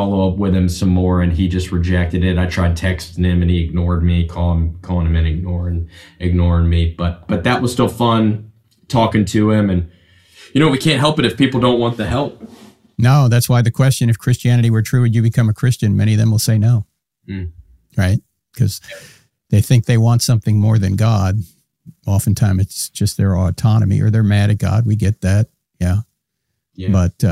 follow up with him some more, and he just rejected it. I tried texting him and he ignored me, calling him and ignoring me. But that was still fun talking to him. And, we can't help it if people don't want the help. No, that's why the question, if Christianity were true, would you become a Christian? Many of them will say no. Right? Because they think they want something more than God. Oftentimes it's just their autonomy, or they're mad at God. We get that. Yeah. But,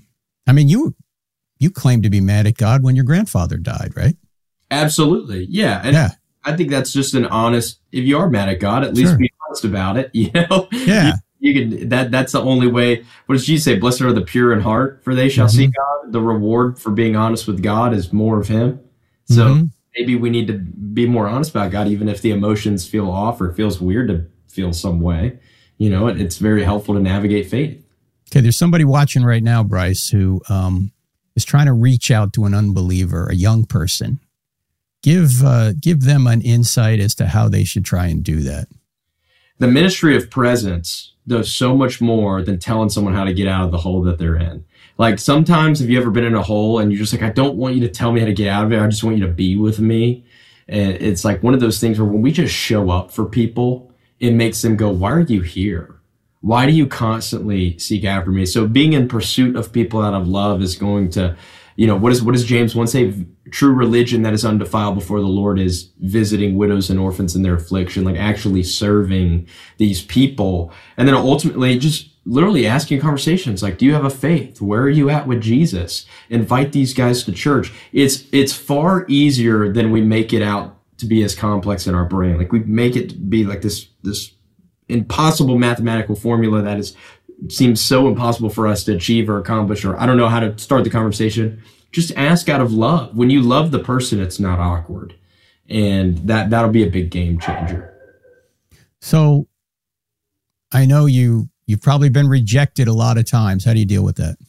you claim to be mad at God when your grandfather died, right? Absolutely. Yeah. And I think that's just an honest, if you are mad at God, at least be honest about it, Yeah. You can, that's the only way. What does Jesus say? Blessed are the pure in heart, for they shall see God. The reward for being honest with God is more of him. So maybe we need to be more honest about God, even if the emotions feel off or it feels weird to feel some way. It's very helpful to navigate faith. Okay, there's somebody watching right now, Bryce, who is trying to reach out to an unbeliever, a young person. Give them an insight as to how they should try and do that. The ministry of presence does so much more than telling someone how to get out of the hole that they're in. Like, sometimes, have you ever been in a hole and you're just like, I don't want you to tell me how to get out of it. I just want you to be with me. And it's like one of those things where when we just show up for people, it makes them go, why are you here? Why do you constantly seek after me? So being in pursuit of people out of love is going to, what does James 1 say? True religion that is undefiled before the Lord is visiting widows and orphans in their affliction, like actually serving these people. And then ultimately just literally asking conversations like, do you have a faith? Where are you at with Jesus? Invite these guys to church. It's far easier than we make it out to be as complex in our brain. Like, we make it be like this impossible mathematical formula that seems so impossible for us to achieve or accomplish, or I don't know how to start the conversation. Just ask out of love. When you love the person, it's not awkward. And that'll be a big game changer. So I know you've probably been rejected a lot of times. How do you deal with that?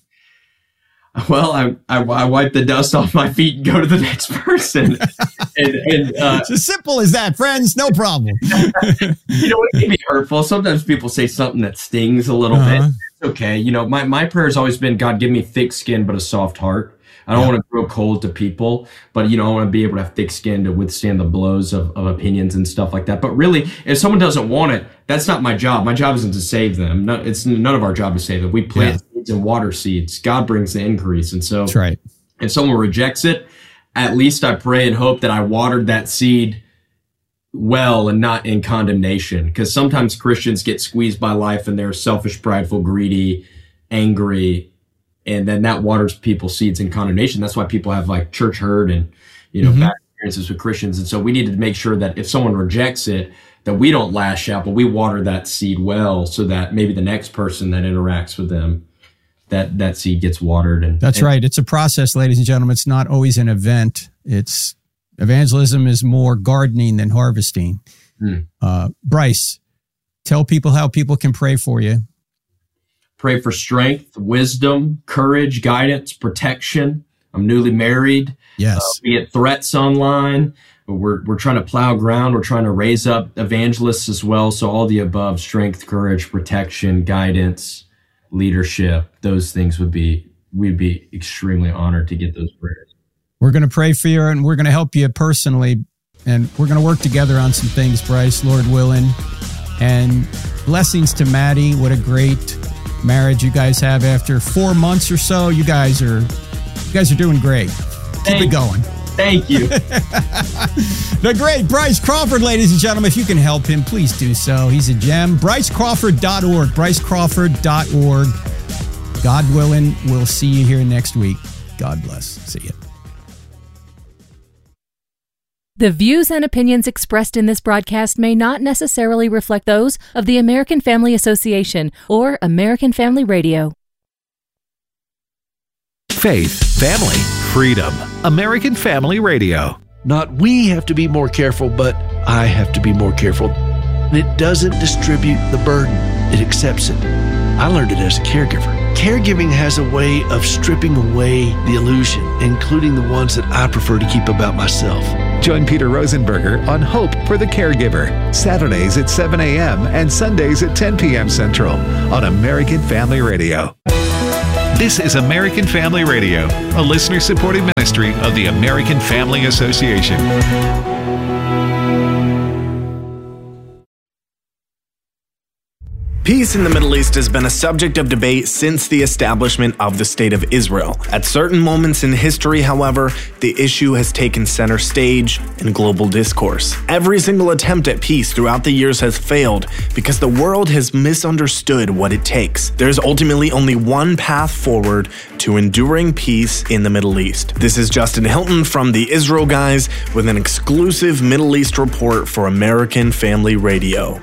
Well, I wipe the dust off my feet and go to the next person. It's as simple as that, friends. No problem. It can be hurtful. Sometimes people say something that stings a little bit. It's okay. My prayer has always been, God, give me thick skin but a soft heart. I don't want to grow cold to people, but, I want to be able to have thick skin to withstand the blows of opinions and stuff like that. But really, if someone doesn't want it, that's not my job. My job isn't to save them. No, it's none of our job to save them. We plant seeds and water seeds. God brings the increase. And so that's right. If someone rejects it, at least I pray and hope that I watered that seed well and not in condemnation. Because sometimes Christians get squeezed by life and they're selfish, prideful, greedy, angry, and then that waters people's seeds in condemnation. That's why people have like church hurt and, bad experiences with Christians. And so we need to make sure that if someone rejects it, that we don't lash out, but we water that seed well so that maybe the next person that interacts with them, that seed gets watered. That's right. It's a process, ladies and gentlemen. It's not always an event. Evangelism is more gardening than harvesting. Bryce, tell people how people can pray for you. Pray for strength, wisdom, courage, guidance, protection. I'm newly married. Yes. We get threats online. We're trying to plow ground. We're trying to raise up evangelists as well. So all the above: strength, courage, protection, guidance, leadership. Those things we'd be extremely honored to get those prayers. We're going to pray for you, and we're going to help you personally, and we're going to work together on some things, Bryce, Lord willing. And blessings to Maddie. What a great marriage you guys have after 4 months or so. You guys are doing great. Keep it going. Thank you. The great Bryce Crawford, ladies and gentlemen. If you can help him, please do so. He's a gem. BryceCrawford.org. BryceCrawford.org. God willing, we'll see you here next week. God bless. See you. The views and opinions expressed in this broadcast may not necessarily reflect those of the American Family Association or American Family Radio. Faith, family, freedom. American Family Radio. Not we have to be more careful, but I have to be more careful. And it doesn't distribute the burden. It accepts it. I learned it as a caregiver. Caregiving has a way of stripping away the illusion, including the ones that I prefer to keep about myself. Join Peter Rosenberger on Hope for the Caregiver, Saturdays at 7 a.m. and Sundays at 10 p.m. Central on American Family Radio. This is American Family Radio, a listener-supported ministry of the American Family Association. Peace in the Middle East has been a subject of debate since the establishment of the State of Israel. At certain moments in history, however, the issue has taken center stage in global discourse. Every single attempt at peace throughout the years has failed because the world has misunderstood what it takes. There's ultimately only one path forward to enduring peace in the Middle East. This is Justin Hilton from the Israel Guys with an exclusive Middle East report for American Family Radio.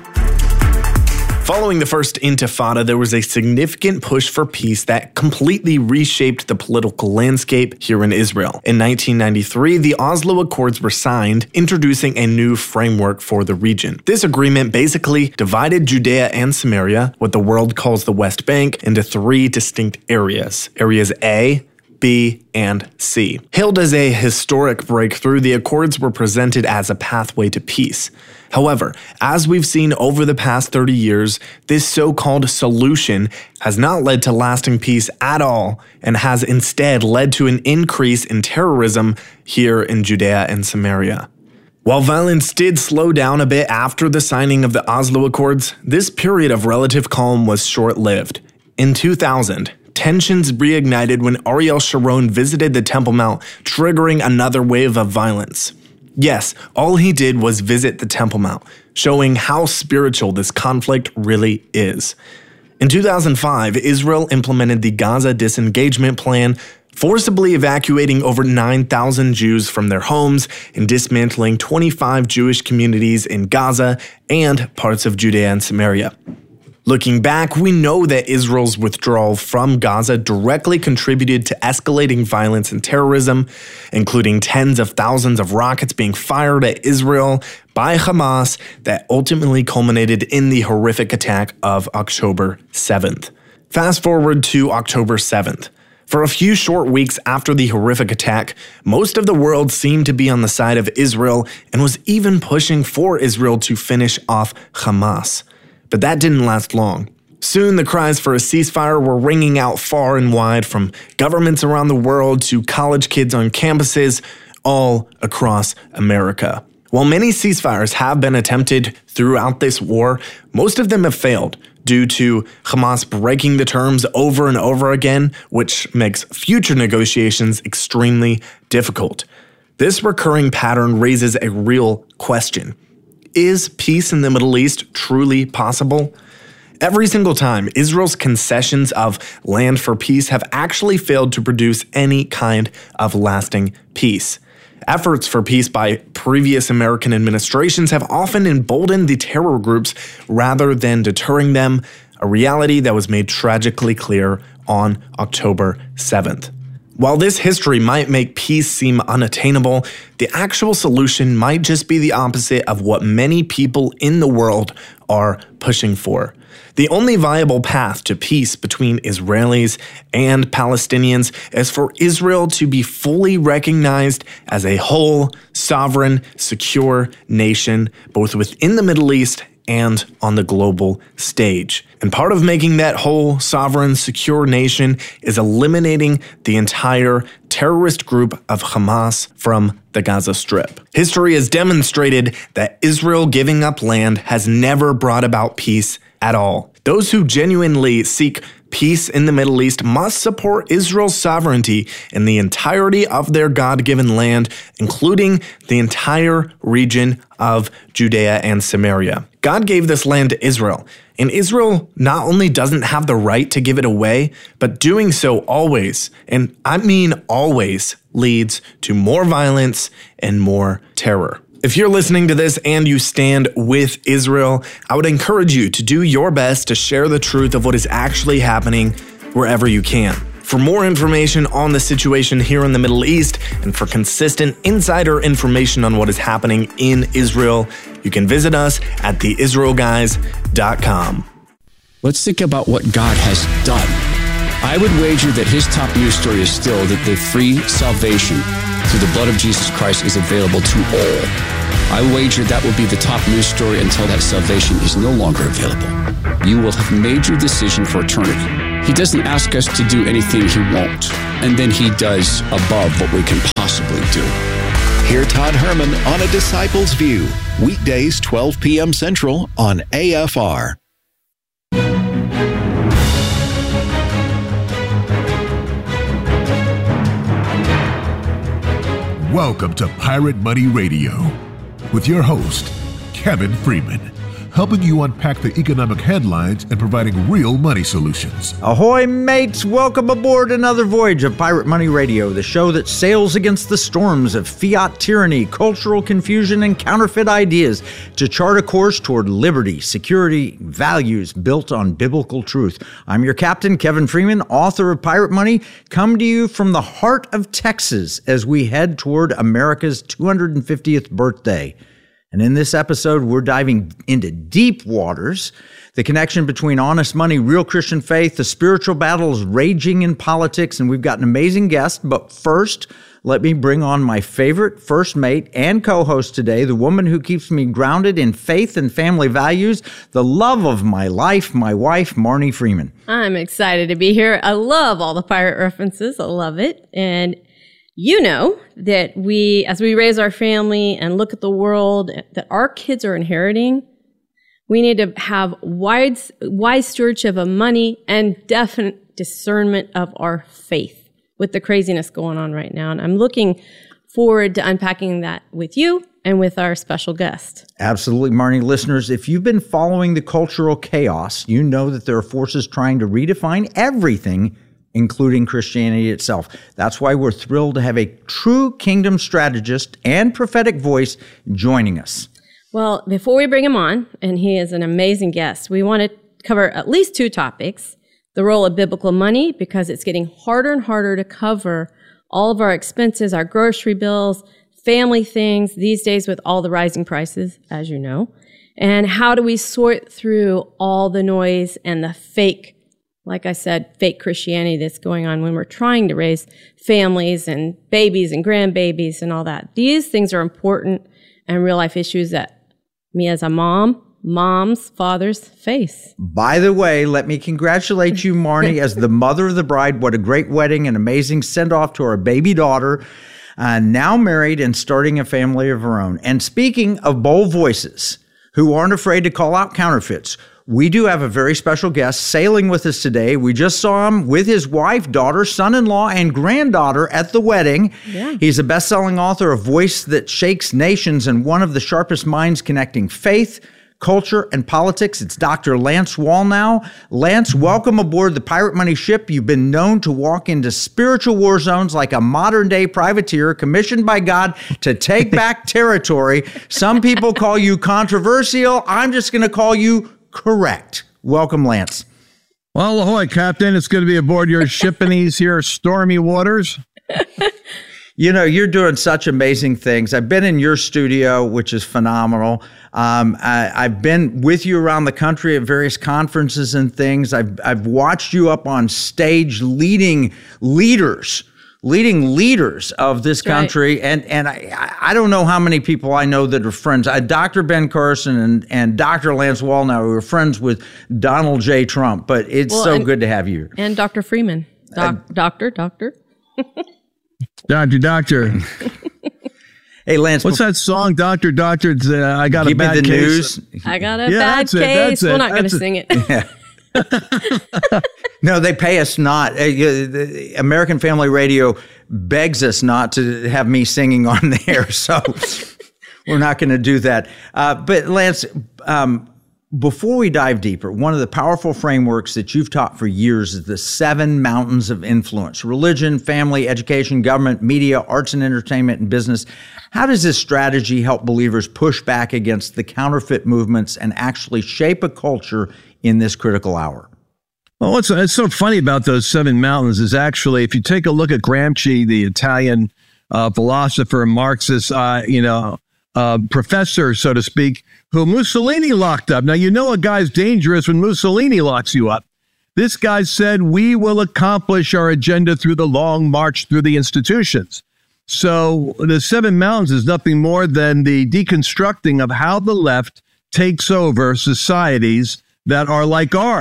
Following the First Intifada, there was a significant push for peace that completely reshaped the political landscape here in Israel. In 1993, the Oslo Accords were signed, introducing a new framework for the region. This agreement basically divided Judea and Samaria, what the world calls the West Bank, into three distinct areas. Areas A, B, and C. Hailed as a historic breakthrough, the Accords were presented as a pathway to peace. However, as we've seen over the past 30 years, this so-called solution has not led to lasting peace at all and has instead led to an increase in terrorism here in Judea and Samaria. While violence did slow down a bit after the signing of the Oslo Accords, this period of relative calm was short-lived. In 2000, tensions reignited when Ariel Sharon visited the Temple Mount, triggering another wave of violence. Yes, all he did was visit the Temple Mount, showing how spiritual this conflict really is. In 2005, Israel implemented the Gaza Disengagement Plan, forcibly evacuating over 9,000 Jews from their homes and dismantling 25 Jewish communities in Gaza and parts of Judea and Samaria. Looking back, we know that Israel's withdrawal from Gaza directly contributed to escalating violence and terrorism, including tens of thousands of rockets being fired at Israel by Hamas that ultimately culminated in the horrific attack of October 7th. Fast forward to October 7th. For a few short weeks after the horrific attack, most of the world seemed to be on the side of Israel and was even pushing for Israel to finish off Hamas. But that didn't last long. Soon, the cries for a ceasefire were ringing out far and wide, from governments around the world to college kids on campuses, all across America. While many ceasefires have been attempted throughout this war, most of them have failed due to Hamas breaking the terms over and over again, which makes future negotiations extremely difficult. This recurring pattern raises a real question. Is peace in the Middle East truly possible? Every single time, Israel's concessions of land for peace have actually failed to produce any kind of lasting peace. Efforts for peace by previous American administrations have often emboldened the terror groups rather than deterring them, a reality that was made tragically clear on October 7th. While this history might make peace seem unattainable, the actual solution might just be the opposite of what many people in the world are pushing for. The only viable path to peace between Israelis and Palestinians is for Israel to be fully recognized as a whole, sovereign, secure nation, both within the Middle East and on the global stage. And part of making that whole, sovereign, secure nation is eliminating the entire terrorist group of Hamas from the Gaza Strip. History has demonstrated that Israel giving up land has never brought about peace at all. Those who genuinely seek peace in the Middle East must support Israel's sovereignty in the entirety of their God-given land, including the entire region of Judea and Samaria. God gave this land to Israel, and Israel not only doesn't have the right to give it away, but doing so always, and I mean always, leads to more violence and more terror. If you're listening to this and you stand with Israel, I would encourage you to do your best to share the truth of what is actually happening wherever you can. For more information on the situation here in the Middle East and for consistent insider information on what is happening in Israel, you can visit us at theisraelguys.com. Let's think about what God has done. I would wager that his top news story is still that the free salvation through the blood of Jesus Christ is available to all. I wager that will be the top news story until that salvation is no longer available. You will have made your decision for eternity. He doesn't ask us to do anything he won't, and then he does above what we can possibly do. Hear Todd Herman on A Disciple's View, weekdays 12 p.m. Central on AFR. Welcome to Pirate Money Radio with your host, Kevin Freeman, helping you unpack the economic headlines and providing real money solutions. Ahoy, mates! Welcome aboard another voyage of Pirate Money Radio, the show that sails against the storms of fiat tyranny, cultural confusion, and counterfeit ideas to chart a course toward liberty, security, values built on biblical truth. I'm your captain, Kevin Freeman, author of Pirate Money, come to you from the heart of Texas as we head toward America's 250th birthday. And in this episode, we're diving into deep waters, the connection between honest money, real Christian faith, the spiritual battles raging in politics, and we've got an amazing guest. But first, let me bring on my favorite first mate and co-host today, the woman who keeps me grounded in faith and family values, the love of my life, my wife, Marnie Freeman. I'm excited to be here. I love all the pirate references. I love it. And you know that as we raise our family and look at the world that our kids are inheriting, we need to have wise stewardship of money and definite discernment of our faith with the craziness going on right now. And I'm looking forward to unpacking that with you and with our special guest. Absolutely, Marnie. Listeners, if you've been following the cultural chaos, you know that there are forces trying to redefine everything, including Christianity itself. That's why we're thrilled to have a true kingdom strategist and prophetic voice joining us. Well, before we bring him on, and he is an amazing guest, we want to cover at least two topics. The role of biblical money, because it's getting harder and harder to cover all of our expenses, our grocery bills, family things these days with all the rising prices, as you know. And how do we sort through all the noise and the fake, like I said, fake Christianity that's going on when we're trying to raise families and babies and grandbabies and all that. These things are important and real life issues that me as a moms, fathers face. By the way, let me congratulate you, Marnie, as the mother of the bride. What a great wedding, an amazing send-off to our baby daughter, now married and starting a family of her own. And speaking of bold voices who aren't afraid to call out counterfeits, we do have a very special guest sailing with us today. We just saw him with his wife, daughter, son-in-law, and granddaughter at the wedding. Yeah. He's a best-selling author, A Voice That Shakes Nations, and one of the sharpest minds connecting faith, culture, and politics. It's Dr. Lance Wallnau. Lance, welcome aboard the Pirate Money ship. You've been known to walk into spiritual war zones like a modern-day privateer commissioned by God to take back territory. Some people call you controversial. I'm just going to call you correct. Welcome, Lance. Well, ahoy, Captain. It's good to be aboard your ship in these here stormy waters. You know, you're doing such amazing things. I've been in your studio, which is phenomenal. I've been with you around the country at various conferences and things. I've watched you up on stage leading leaders of this country. Right. And I don't know how many people I know that are friends. Dr. Ben Carson and Dr. Lance Wallnau were friends with Donald J. Trump, but it's good to have you. And Dr. Freeman. Doctor. Doctor. Hey, Lance. What's that song, Doctor? I got a bad case. I got a bad case. We're not going to sing it. Yeah. No, they pay us not. American Family Radio begs us not to have me singing on the air, so we're not going to do that. But Lance, before we dive deeper, one of the powerful frameworks that you've taught for years is the 7 mountains of influence: religion, family, education, government, media, arts and entertainment, and business. How does this strategy help believers push back against the counterfeit movements and actually shape a culture in this critical hour? Well, what's so funny about those 7 mountains is actually, if you take a look at Gramsci, the Italian philosopher, Marxist, professor, so to speak, who Mussolini locked up. Now, you know a guy's dangerous when Mussolini locks you up. This guy said, we will accomplish our agenda through the long march through the institutions. So the 7 mountains is nothing more than the deconstructing of how the left takes over societies that are like ours,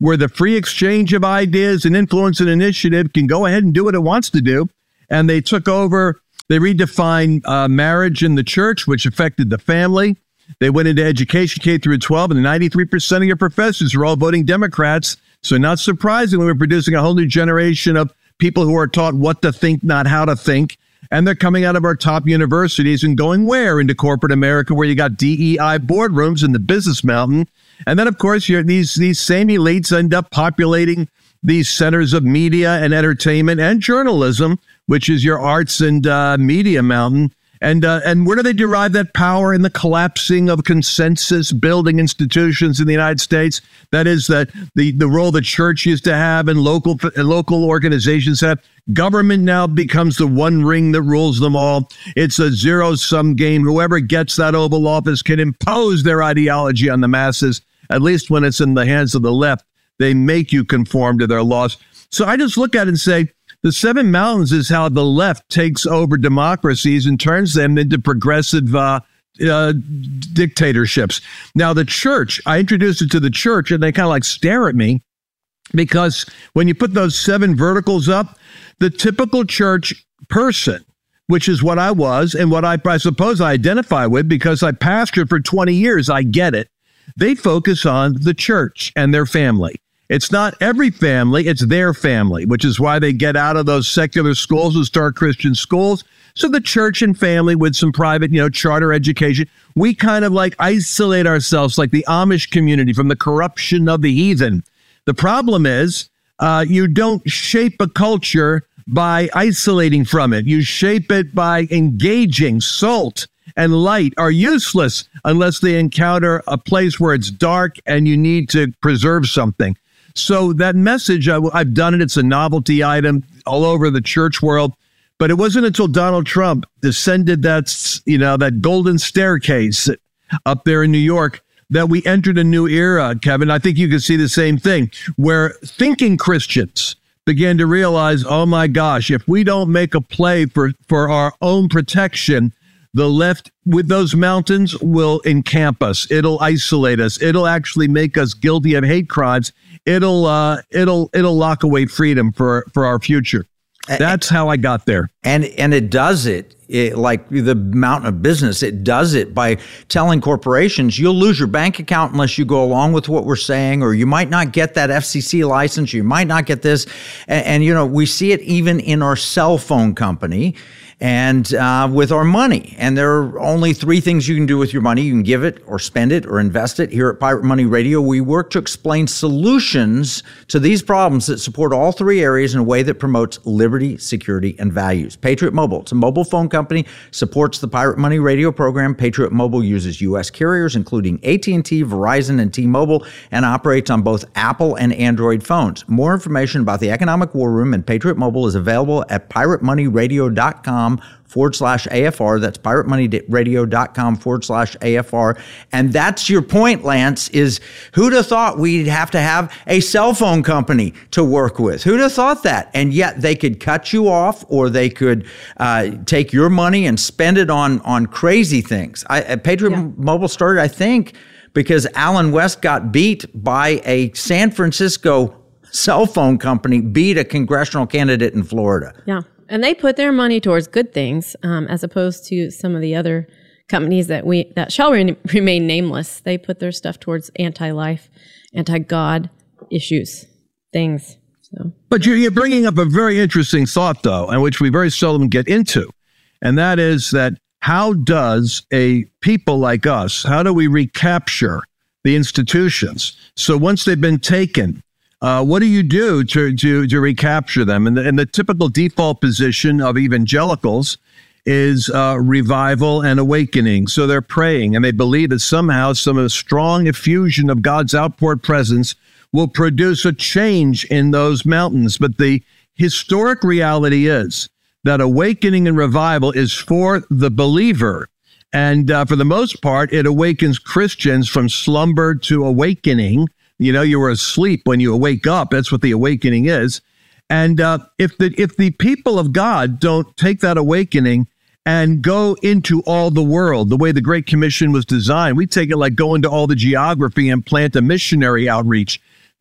where the free exchange of ideas and influence and initiative can go ahead and do what it wants to do. And they took over, they redefined marriage in the church, which affected the family. They went into education, K through 12, and 93% of your professors are all voting Democrats. So not surprisingly, we're producing a whole new generation of people who are taught what to think, not how to think. And they're coming out of our top universities and going where? Into corporate America, where you got DEI boardrooms in the business mountain. And then, of course, these same elites end up populating these centers of media and entertainment and journalism, which is your arts and media mountain. And where do they derive that power? In the collapsing of consensus building institutions in the United States. That is that the role the church used to have and local organizations have. Government now becomes the one ring that rules them all. It's a zero-sum game. Whoever gets that Oval Office can impose their ideology on the masses, at least when it's in the hands of the left. They make you conform to their laws. So I just look at it and say, the Seven Mountains is how the left takes over democracies and turns them into progressive dictatorships. Now, the church, I introduced it to the church, and they kind of like stare at me because when you put those 7 verticals up, the typical church person, which is what I was and what I suppose I identify with because I pastored for 20 years, I get it. They focus on the church and their family. It's not every family, it's their family, which is why they get out of those secular schools and start Christian schools. So the church and family with some private, charter education, we kind of like isolate ourselves like the Amish community from the corruption of the heathen. The problem is you don't shape a culture by isolating from it. You shape it by engaging. Salt and light are useless unless they encounter a place where it's dark and you need to preserve something. So that message, I've done it. It's a novelty item all over the church world. But it wasn't until Donald Trump descended that golden staircase up there in New York that we entered a new era, Kevin. I think you can see the same thing, where thinking Christians began to realize, oh my gosh, if we don't make a play for our own protection, the left with those mountains will encamp us. It'll isolate us. It'll actually make us guilty of hate crimes. It'll lock away freedom for our future. That's how I got there. And it does it like the mountain of business. It does it by telling corporations, you'll lose your bank account unless you go along with what we're saying, or you might not get that FCC license. You might not get this. And we see it even in our cell phone company and with our money. And there are only 3 things you can do with your money. You can give it or spend it or invest it. Here at Pirate Money Radio, we work to explain solutions to these problems that support all 3 areas in a way that promotes liberty, security, and values. Patriot Mobile, it's a mobile phone company, supports the Pirate Money Radio program. Patriot Mobile uses U.S. carriers, including AT&T, Verizon, and T-Mobile, and operates on both Apple and Android phones. More information about the Economic War Room and Patriot Mobile is available at piratemoneyradio.com/AFR. That's piratemoneyradio.com/AFR. And that's your point, Lance, is who'd have thought we'd have to have a cell phone company to work with? Who'd have thought that? And yet they could cut you off, or they could take your money and spend it on crazy things. Patriot Mobile started, I think, because Alan West got beat by a San Francisco cell phone company, beat a congressional candidate in Florida. Yeah. And they put their money towards good things, as opposed to some of the other companies that shall remain nameless. They put their stuff towards anti-life, anti-God issues, things. So. But you're bringing up a very interesting thought, though, and which we very seldom get into. And that is that how does a people like us, how do we recapture the institutions? So once they've been taken, what do you do to recapture them? And the typical default position of evangelicals is revival and awakening. So they're praying and they believe that somehow some strong effusion of God's outpoured presence will produce a change in those mountains. But the historic reality is that awakening and revival is for the believer. And for the most part, it awakens Christians from slumber to awakening. You were asleep when you wake up. That's what the awakening is. And if the people of God don't take that awakening and go into all the world, the way the Great Commission was designed, we take it like go into all the geography and plant a missionary outreach.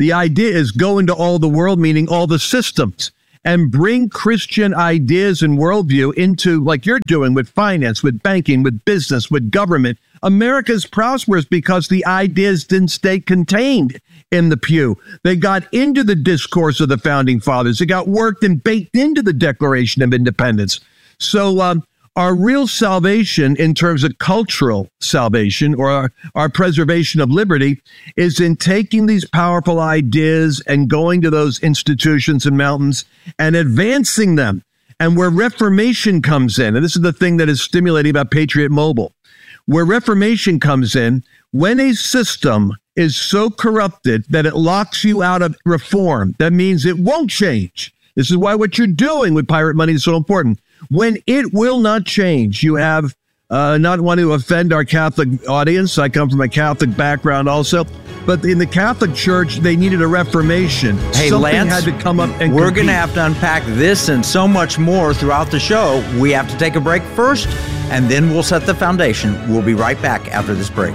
The idea is go into all the world, meaning all the systems, and bring Christian ideas and worldview into, like you're doing with finance, with banking, with business, with government. America's prosperous because the ideas didn't stay contained in the pew. They got into the discourse of the founding fathers. They got worked and baked into the Declaration of Independence. So our real salvation in terms of cultural salvation, or our preservation of liberty, is in taking these powerful ideas and going to those institutions and mountains and advancing them. And where Reformation comes in, and this is the thing that is stimulating about Patriot Mobile, where Reformation comes in, when a system is so corrupted that it locks you out of reform, that means it won't change. This is why what you're doing with Pirate Money is so important. When it will not change, you have, not want to offend our Catholic audience, I come from a Catholic background also, but in the Catholic Church, they needed a reformation. Hey, Something Lance, had to come up and we're compete. going to have to unpack this and so much more throughout the show. We have to take a break first, and then we'll set the foundation. We'll be right back after this break.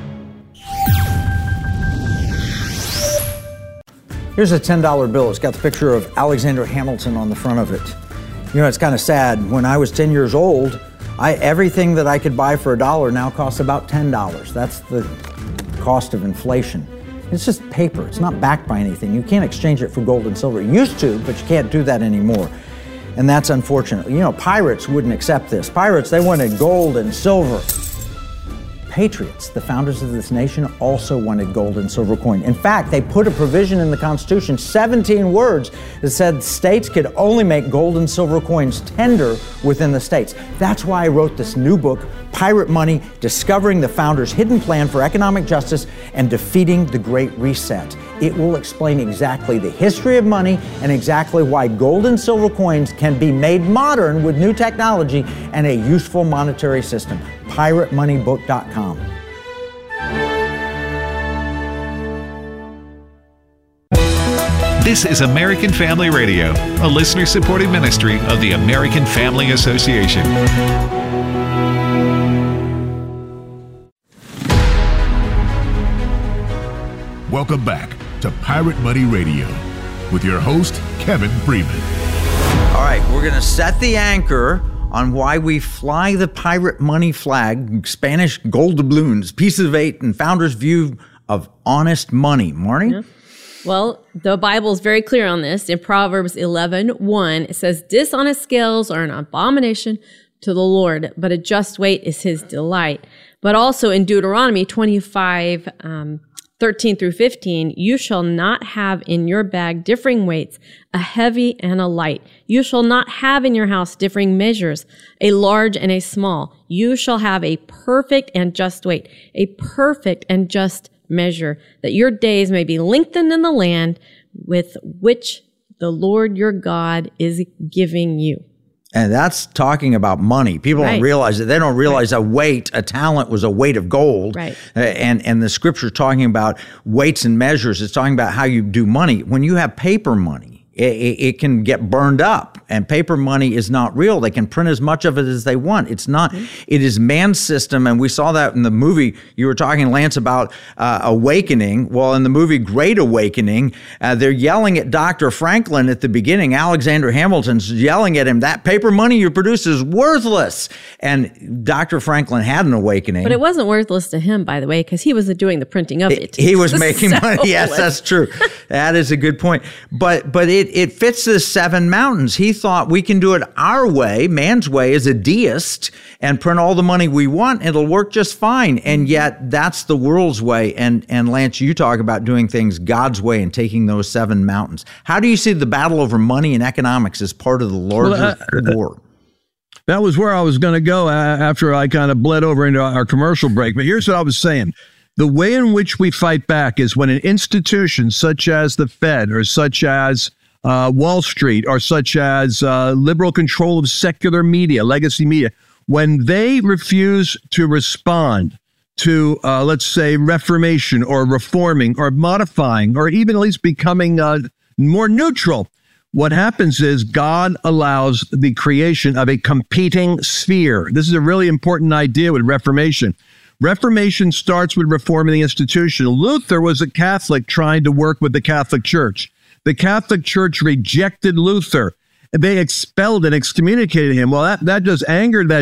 Here's a $10 bill. It's got the picture of Alexander Hamilton on the front of it. You know, it's kind of sad. When I was 10 years old, everything that I could buy for $1 now costs about $10. That's the cost of inflation. It's just paper. It's not backed by anything. You can't exchange it for gold and silver. You used to, but you can't do that anymore. And that's unfortunate. You know, pirates wouldn't accept this. Pirates, they wanted gold and silver. Patriots, the founders of this nation, also wanted gold and silver coin. In fact, they put a provision in the Constitution, 17 words, that said states could only make gold and silver coins tender within the states. That's why I wrote this new book, Pirate Money, Discovering the Founders' Hidden Plan for Economic Justice and Defeating the Great Reset. It will explain exactly the history of money and exactly why gold and silver coins can be made modern with new technology and a useful monetary system. PirateMoneyBook.com. This is American Family Radio, a listener-supported ministry of the American Family Association. Welcome back to Pirate Money Radio with your host, Kevin Freeman. All right, we're going to set the anchor on why we fly the pirate money flag, Spanish gold doubloons, pieces of eight, and founders' view of honest money. Marnie? Yeah. Well, the Bible is very clear on this. In Proverbs 11:1, it says, "Dishonest scales are an abomination to the Lord, but a just weight is his delight." But also in Deuteronomy 25, 13 through 15, "You shall not have in your bag differing weights, a heavy and a light. You shall not have in your house differing measures, a large and a small. You shall have a perfect and just weight, a perfect and just measure, that your days may be lengthened in the land with which the Lord your God is giving you." And that's talking about money. People don't realize it. They don't realize a weight, a talent was a weight of gold. Right. And the scripture is talking about weights and measures. It's talking about how you do money. When you have paper money, it can get burned up, and paper money is not real. They can print as much of it as they want. It's not. It is man's system, and we saw that in the movie. You were talking, Lance, about Awakening. Well, in the movie Great Awakening, they're yelling at Dr. Franklin at the beginning. Alexander Hamilton's yelling at him, "That paper money you produce is worthless." And Dr. Franklin had an awakening. But it wasn't worthless to him, by the way, because he was doing the printing of it. He was making money. Yes, that's true. That is a good point. But it fits the seven mountains. He thought we can do it our way, man's way, as a deist, and print all the money we want. It'll work just fine. And yet that's the world's way. And Lance, you talk about doing things God's way and taking those seven mountains. How do you see the battle over money and economics as part of the larger war? That was where I was going to go after I kind of bled over into our commercial break. But here's what I was saying. The way in which we fight back is when an institution such as the Fed or such as Wall Street or such as liberal control of secular media, legacy media, when they refuse to respond to, let's say, reformation or reforming or modifying or even at least becoming more neutral, what happens is God allows the creation of a competing sphere. This is a really important idea with Reformation. Reformation starts with reforming the institution. Luther was a Catholic trying to work with the Catholic Church. The Catholic Church rejected Luther. They expelled and excommunicated him. Well, that just angered that